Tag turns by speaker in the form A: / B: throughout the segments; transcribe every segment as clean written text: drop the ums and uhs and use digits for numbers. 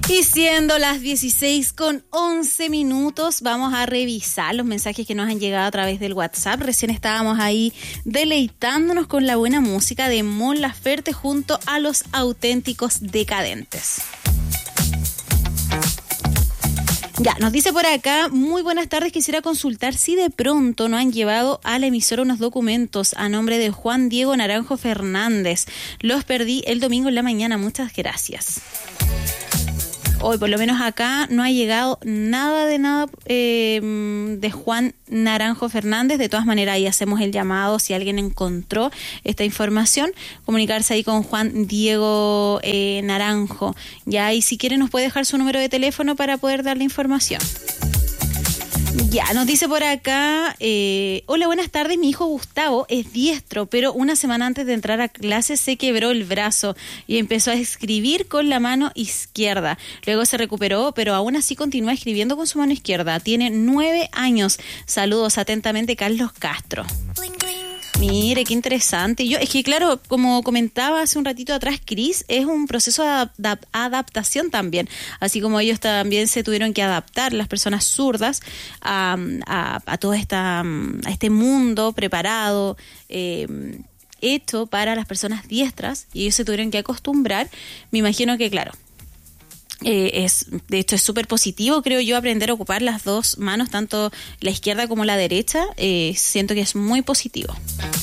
A: Y siendo las 16:11, vamos a revisar los mensajes que nos han llegado a través del WhatsApp. Recién estábamos ahí deleitándonos con la buena música de Mon Laferte junto a Los Auténticos Decadentes. Ya, nos dice por acá, muy buenas tardes, quisiera consultar si de pronto no han llevado a la emisora unos documentos a nombre de Juan Diego Naranjo Fernández. Los perdí el domingo en la mañana, muchas gracias. Hoy por lo menos acá no ha llegado nada de Juan Naranjo Fernández. De todas maneras ahí hacemos el llamado si alguien encontró esta información, comunicarse ahí con Juan Diego Naranjo. Ya, y si quiere nos puede dejar su número de teléfono para poder darle información. Ya, nos dice por acá, hola, buenas tardes, mi hijo Gustavo es diestro, pero una semana antes de entrar a clases se quebró el brazo y empezó a escribir con la mano izquierda. Luego se recuperó, pero aún así continúa escribiendo con su mano izquierda. Tiene 9 años. Saludos atentamente, Carlos Castro. Mire, qué interesante. Es que claro, como comentaba hace un ratito atrás Cris, es un proceso de adaptación también. Así como ellos también se tuvieron que adaptar, las personas zurdas, a todo este mundo preparado, hecho para las personas diestras, y ellos se tuvieron que acostumbrar. Me imagino que, claro, de hecho es súper positivo, creo yo, aprender a ocupar las dos manos, tanto la izquierda como la derecha. Siento que es muy positivo.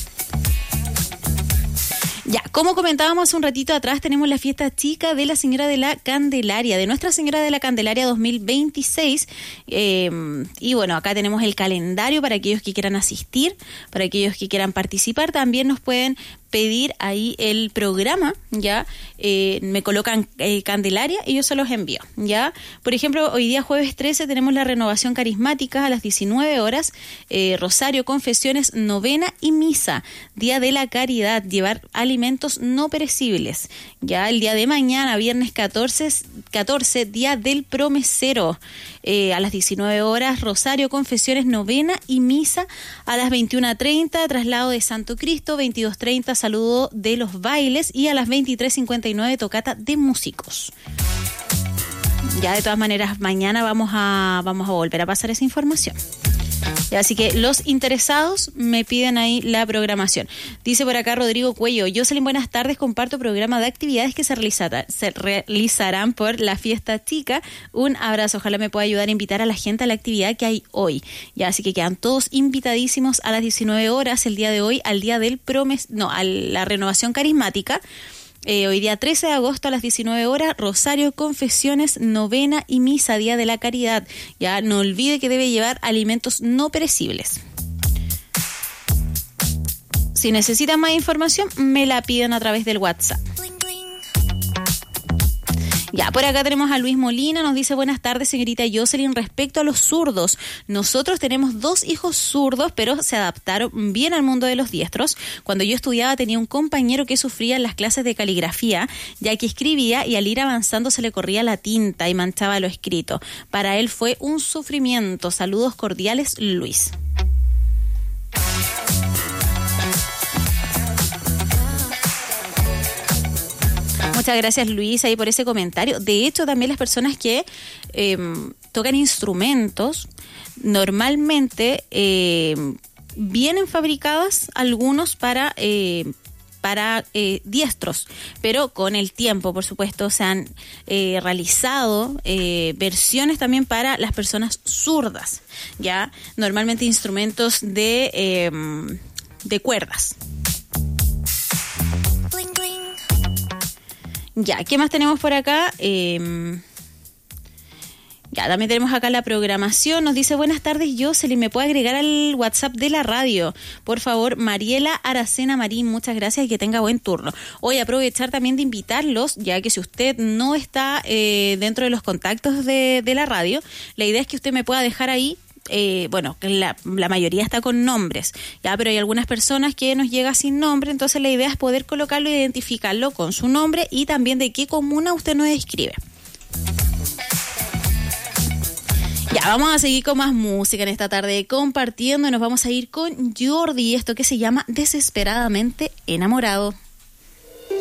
A: Ya, como comentábamos hace un ratito atrás, tenemos la fiesta chica de la Señora de la Candelaria, de Nuestra Señora de la Candelaria 2026. Y bueno, acá tenemos el calendario para aquellos que quieran asistir, para aquellos que quieran participar. También nos pueden pedir ahí el programa, ya, me colocan Candelaria y yo se los envío, ya. Por ejemplo, hoy día jueves 13 tenemos la renovación carismática a las 19 horas, rosario, confesiones, novena y misa, día de la caridad, llevar alimentos no perecibles. Ya el día de mañana, viernes 14, día del promesero, a las 19 horas, rosario, confesiones, novena y misa. A las 21:30, traslado de Santo Cristo, 22:30, saludo de los bailes, y a las 23:59, tocata de músicos. Ya, de todas maneras, mañana vamos a volver a pasar esa información. Ya, así que los interesados me piden ahí la programación. Dice por acá Rodrigo Cuello, Jocelyn, buenas tardes, comparto programa de actividades que se realizarán por la fiesta chica. Un abrazo, ojalá me pueda ayudar a invitar a la gente a la actividad que hay hoy. Ya, así que quedan todos invitadísimos a las 19 horas el día de hoy, al día del a la renovación carismática. Hoy día 13 de agosto a las 19 horas, rosario, confesiones, novena y misa, día de la caridad. Ya, no olvide que debe llevar alimentos no perecibles. Si necesitan más información, me la piden a través del WhatsApp. Ya, por acá tenemos a Luis Molina, nos dice, buenas tardes, señorita Jocelyn, respecto a los zurdos. Nosotros tenemos 2 hijos zurdos, pero se adaptaron bien al mundo de los diestros. Cuando yo estudiaba tenía un compañero que sufría en las clases de caligrafía, ya que escribía y al ir avanzando se le corría la tinta y manchaba lo escrito. Para él fue un sufrimiento. Saludos cordiales, Luis. Muchas gracias, Luis, ahí por ese comentario. De hecho, también las personas que tocan instrumentos, normalmente vienen fabricadas algunos para diestros, pero con el tiempo, por supuesto, se han realizado versiones también para las personas zurdas, ya, normalmente instrumentos de cuerdas. Ya, ¿qué más tenemos por acá? Ya, también tenemos acá la programación. Nos dice, buenas tardes, Jocelyn, ¿me puede agregar al WhatsApp de la radio? Por favor, Mariela Aracena Marín, muchas gracias y que tenga buen turno. Hoy aprovechar también de invitarlos, ya que si usted no está dentro de los contactos de la radio, la idea es que usted me pueda dejar ahí. Que la mayoría está con nombres, ya, pero hay algunas personas que nos llega sin nombre, entonces la idea es poder colocarlo e identificarlo con su nombre y también de qué comuna usted nos escribe. Ya, vamos a seguir con más música en esta tarde compartiendo. Nos vamos a ir con Jordi, esto que se llama Desesperadamente Enamorado.